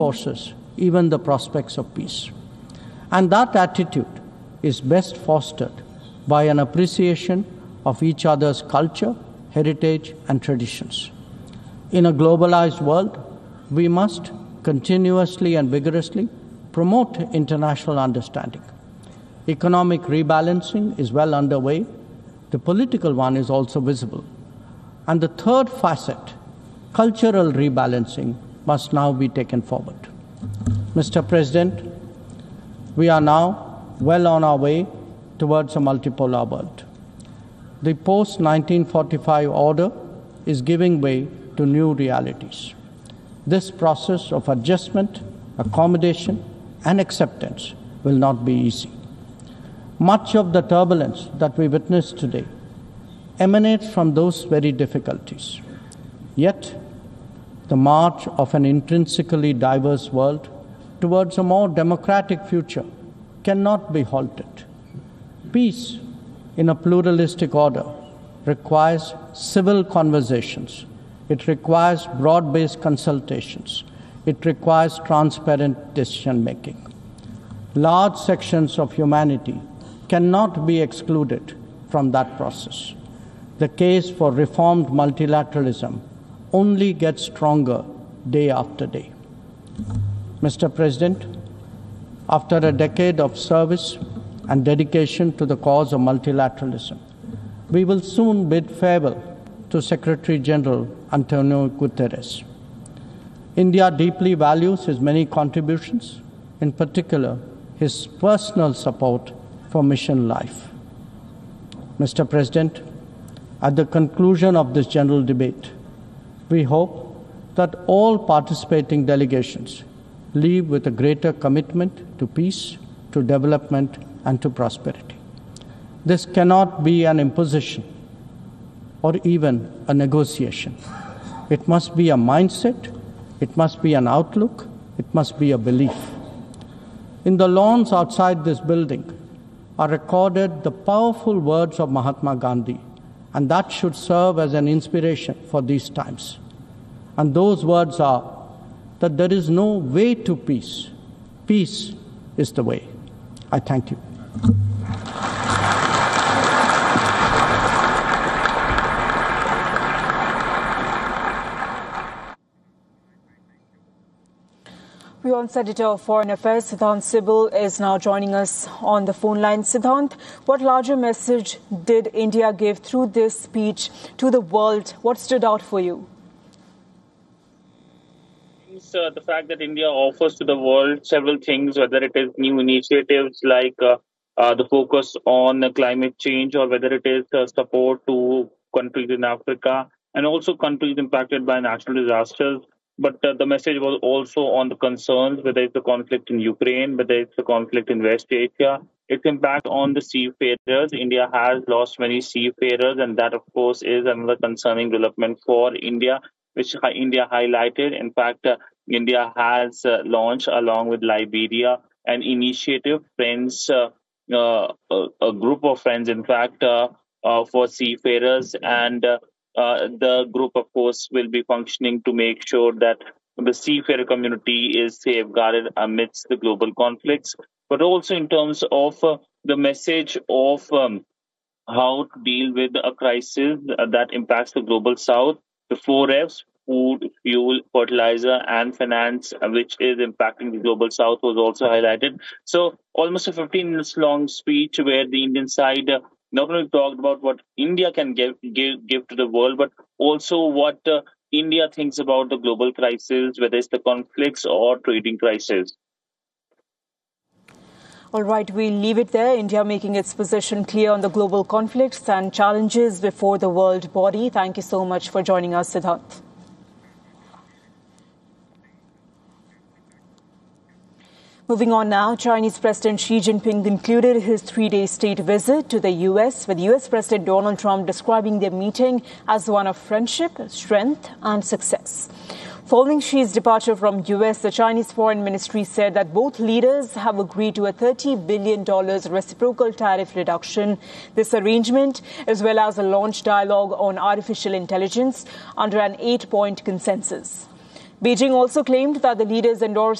forces, even the prospects of peace. And that attitude is best fostered by an appreciation of each other's culture, heritage, and traditions. In a globalized world, we must continuously and vigorously promote international understanding. Economic rebalancing is well underway. The political one is also visible. And the third facet, cultural rebalancing, must now be taken forward. Mr. President, we are now well on our way towards a multipolar world. The post-1945 order is giving way to new realities. This process of adjustment, accommodation, and acceptance will not be easy. Much of the turbulence that we witness today emanates from those very difficulties. Yet, the march of an intrinsically diverse world towards a more democratic future cannot be halted. Peace in a pluralistic order requires civil conversations. It requires broad-based consultations. It requires transparent decision-making. Large sections of humanity cannot be excluded from that process. The case for reformed multilateralism only gets stronger day after day. Mr. President, after a decade of service and dedication to the cause of multilateralism, we will soon bid farewell to Secretary General Antonio Guterres. India deeply values his many contributions, in particular his personal support for mission life. Mr. President, at the conclusion of this general debate, we hope that all participating delegations leave with a greater commitment to peace, to development, and to prosperity. This cannot be an imposition or even a negotiation. It must be a mindset, it must be an outlook, it must be a belief. In the lawns outside this building are recorded the powerful words of Mahatma Gandhi, and that should serve as an inspiration for these times. And those words are that there is no way to peace. Peace is the way. I thank you. WION Editor of Foreign Affairs, Siddhant Sibal, is now joining us on the phone line. Siddhant, what larger message did India give through this speech to the world? What stood out for you? The fact that India offers to the world several things, whether it is new initiatives like the focus on climate change, or whether it is support to countries in Africa and also countries impacted by natural disasters. But the message was also on the concerns, whether it's the conflict in Ukraine, whether it's the conflict in West Asia, its impact on the seafarers. India has lost many seafarers, and that, of course, is another concerning development for India, which India highlighted. In fact, India has launched, along with Liberia, an initiative, Friends, a group of friends, in fact, for seafarers. And the group, of course, will be functioning to make sure that the seafarer community is safeguarded amidst the global conflicts, but also in terms of the message of how to deal with a crisis that impacts the global south. The 4Fs, food, fuel, fertilizer, and finance, which is impacting the global south, was also highlighted. So almost a 15 minutes long speech where the Indian side not only talked about what India can give to the world, but also what India thinks about the global crisis, whether it's the conflicts or trading crisis. All right, we'll leave it there. India making its position clear on the global conflicts and challenges before the world body. Thank you so much for joining us, Siddhant. Moving on now, Chinese President Xi Jinping concluded his 3-day state visit to the U.S., with U.S. President Donald Trump describing their meeting as one of friendship, strength, and success. Following Xi's departure from U.S., the Chinese Foreign Ministry said that both leaders have agreed to a $30 billion reciprocal tariff reduction. This arrangement, as well as a launch dialogue on artificial intelligence under an 8-point consensus. Beijing also claimed that the leaders endorsed